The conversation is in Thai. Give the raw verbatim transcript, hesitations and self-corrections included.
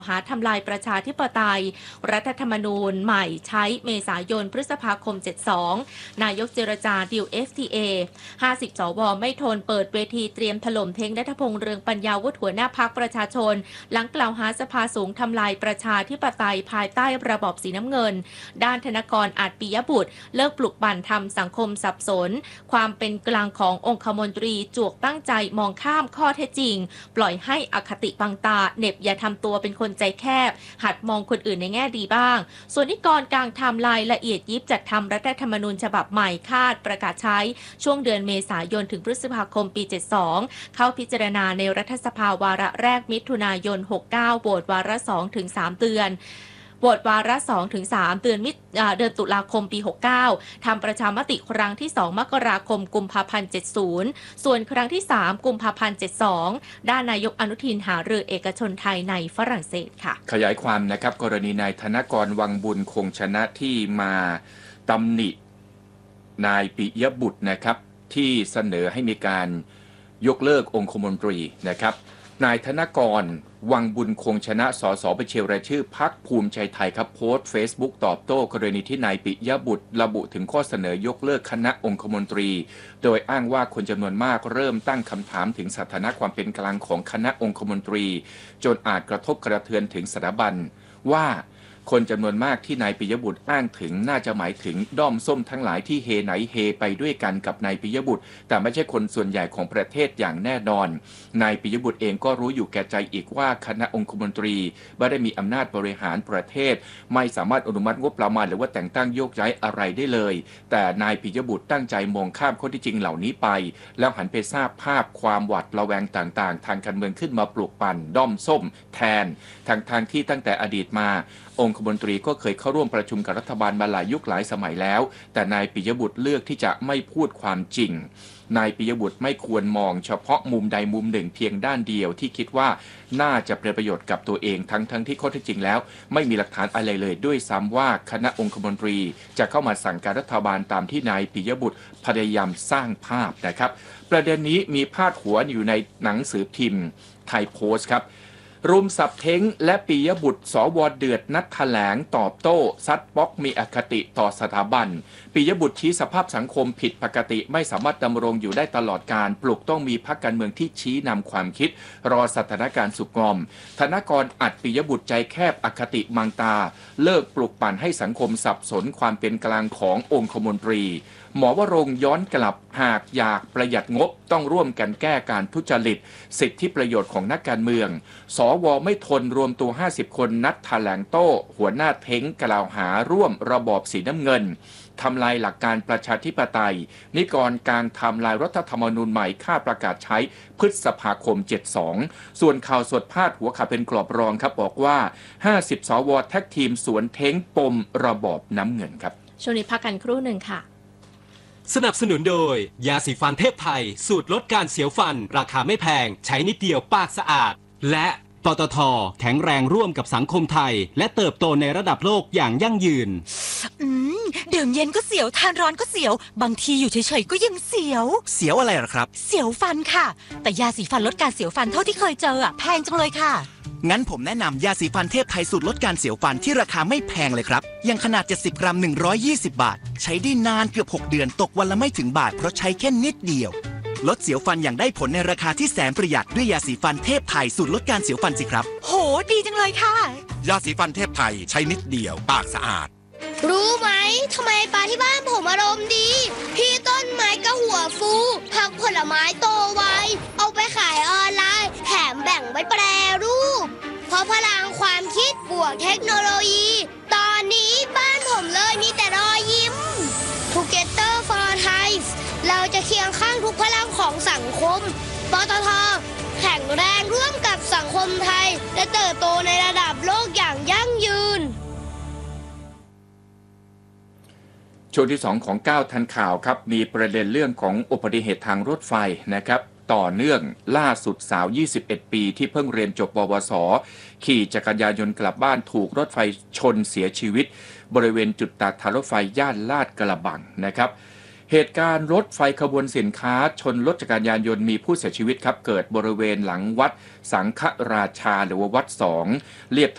หาทำลายประชาธิปไตยรัฐธรรมนูญใหม่ใช้เมษายนพฤษภาคมเจ็ดสิบสองนายกเจรจาดีล เอฟ ที เอ ห้าสิบ สวไม่ทนเปิดเวทีเตรียมถล่มเท้งณัฐพงษ์เรืองปัญญาวุฒิหัวหน้าพรรคประชาชนหลังกล่าวหาสภาสูงทำลายประชาธิปไตยภายใต้ระบอบสีน้ำเงินด้านธนกรอาจปิยบุตรเลิกปลุกปั่นทำสังคมสับสนความเป็นกลางขององคมนตรีจวกตั้งใจมองข้ามข้อเท็จจริงปล่อยให้อคติบังตาเหน็บอย่าทำตัวเป็นคนใจแคบหัดมองคนอื่นในแง่ดีบ้างส่วนนิกรกลางไทม์ไลน์ละเอียดยิบจัดทำรัฐธรรมนูญฉบับใหม่คาดประกาศใช้ช่วงเดือนเมษายนถึงพฤษภาคมปีเจ็ดสิบสองเข้าพิจารณาในรัฐสภาวาระแรกมิถุนายนหกสิบเก้าโหวตวาระสองถึงสามเดือนโหวตวาระสองถึงสามเดือนมิเดือนตุลาคมปีหกสิบเก้าทำประชามติครั้งที่สองมกราคมกุมภาพันธ์เจ็ดสิบส่วนครั้งที่สามกุมภาพันธ์เจ็ดสิบสองด้านนายกอนุทินหารือเอกชนไทยในฝรั่งเศสค่ะขยายความนะครับกรณีนายธนกรวังบุญคงชนะที่มาตำหนินายปิยบุตรนะครับที่เสนอให้มีการยกเลิกองคมนตรีนะครับนายธนกรวังบุญคงชนะสสบัญชีรายชื่อพรรคภูมิใจไทยครับโพสต์เฟซบุ๊กตอบโต้กรณีที่นายปิยบุตรระบุถึงข้อเสนอยกเลิกคณะองคมนตรีโดยอ้างว่าคนจำนวนมากเริ่มตั้งคำถามถึงสถานะความเป็นกลางของคณะองคมนตรีจนอาจกระทบกระเทือนถึงสถาบันว่าคนจำนวนมากที่นายปิยบุตรอ้างถึงน่าจะหมายถึงด้อมส้มทั้งหลายที่เฮไหนเฮไปด้วยกันกับนายปิยบุตรแต่ไม่ใช่คนส่วนใหญ่ของประเทศอย่างแน่นอนนายปิยบุตรเองก็รู้อยู่แก่ใจอีกว่าคณะองคมนตรีไม่ได้มีอำนาจบริหารประเทศไม่สามารถอนุมัติงบประมาณหรือว่าแต่งตั้งโยกย้ายอะไรได้เลยแต่นายปิยบุตรตั้งใจมองข้ามข้อที่จริงเหล่านี้ไปแล้วหันไปสร้างภาพความหวาดระแวงต่างๆทางการเมืองขึ้นมาปลุกปั่นด้อมส้มแทนทางทางที่ตั้งแต่อดีตมาองคมนตรีก็เคยเข้าร่วมประชุมกับรัฐบาลมาหลายยุคหลายสมัยแล้วแต่นายปิยบุตรเลือกที่จะไม่พูดความจริงนายปิยบุตรไม่ควรมองเฉพาะมุมใดมุมหนึ่งเพียงด้านเดียวที่คิดว่าน่าจะเป็นประโยชน์กับตัวเองทั้งทั้งที่ข้อเท็จจริงแล้วไม่มีหลักฐานอะไรเลยด้วยซ้ำว่าคณะองคมนตรีจะเข้ามาสั่งการรัฐบาลตามที่นายปิยบุตรพยายามสร้างภาพนะครับประเด็นนี้มีพาดหัวอยู่ในหนังสือพิมพ์ไทยโพสต์ครับรุมสับเท้งและปิยบุตรสวเดือดนัดแถลงตอบโต้ซัดป๊อกมีอคติต่อสถาบันปิยบุตรชี้สภาพสังคมผิดปกติไม่สามารถดำรงอยู่ได้ตลอดการปลุกต้องมีพรรคการเมืองที่ชี้นำความคิดรอสถานการณ์สุกงอมธนกรอัดปิยบุตรใจแคบอคติมังตาเลิกปลุกปั่นให้สังคมสับสนความเป็นกลางขององคมนตรีหมอวรงค์ย้อนกลับหากอยากประหยัดงบต้องร่วมกันแก้การทุจริตสิทธิประโยชน์ของนักการเมืองสวไม่ทนรวมตัวห้าสิบคนนัดแถลงโต้หัวหน้าเท้งกล่าวหาร่วมระบอบสีน้ำเงินทำลายหลักการประชาธิปไตยนิกรการทำลายรัฐธรรมนูญใหม่ค่าประกาศใช้พฤษภาคมเจ็ดสิบสองส่วนข่าวสดพาดหัวข่าวเป็นกรอบรองครับบอกว่าห้าสิบสวแท็กทีมสวนเท้งปมระบอบน้ำเงินครับช่วงนี้พักกันครู่หนึ่งค่ะสนับสนุนโดยยาสีฟันเทพไทยสูตรลดการเสียวฟันราคาไม่แพงใช้นิดเดียวปากสะอาดและปตท.แข็งแรงร่วมกับสังคมไทยและเติบโตในระดับโลกอย่างยั่งยืนอืมดื่มเย็นก็เสียวทานร้อนก็เสียวบางทีอยู่เฉยๆก็ยังเสียวเสียวอะไรหรอครับเสียวฟันค่ะแต่ยาสีฟันลดการเสียวฟันเท่าที่เคยเจออะแพงจังเลยค่ะงั้นผมแนะนำยาสีฟันเทพไทยสูตรลดการเสียวฟันที่ราคาไม่แพงเลยครับยังขนาดเจ็ดสิบกรัมหนึ่งร้อยยี่สิบบาทใช้ได้นานเกือบหกเดือนตกวันละไม่ถึงบาทเพราะใช้แค่นิดเดียวลดเสียวฟันอย่างได้ผลในราคาที่แสนประหยัดด้วยยาสีฟันเทพไทยสูตรลดการเสียวฟันสิครับโหดีจังเลยค่ะยาสีฟันเทพไทยใช้นิดเดียวปากสะอาดรู้ไหมทำไมปลาที่บ้านผมอารมณ์ดีพี่ต้นไม้ก็หัวฟูผักผลไม้โตไวเอาไปขายออนไลน์แถมแบ่งไว้แปรรูปเพราะพลังความคิดบวกเทคโนโลยีตอนนี้บ้านผมเลยมีแต่รอยยิ้ม Together for Thai เราจะเคียงข้างทุกพลังของสังคมปตท.แข็งแรงร่วมกับสังคมไทยและเติบโตในระดับโลกอย่างยั่งยืนช่วงที่สองของก้าวทันข่าวครับมีประเด็นเรื่องของอุบัติเหตุทางรถไฟนะครับต่อเนื่องล่าสุดสาวยี่สิบเอ็ดปีที่เพิ่งเรียนจบปวสขี่จักรยานยนต์กลับบ้านถูกรถไฟชนเสียชีวิตบริเวณจุดตัดทางรถไฟย่านลาดกระบังนะครับเหตุการณ์รถไฟขบวนสินค้าชนรถจักรยานยนต์มีผู้เสียชีวิตครับเกิดบริเวณหลังวัดสังฆราชาหรือว่าวัดสองเลียบ